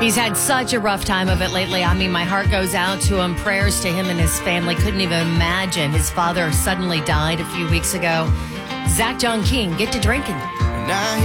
He's had such a rough time of it lately. I mean, my heart goes out to him. Prayers to him and his family. Couldn't even imagine. His father suddenly died a few weeks ago. Zach John King, get to drinking.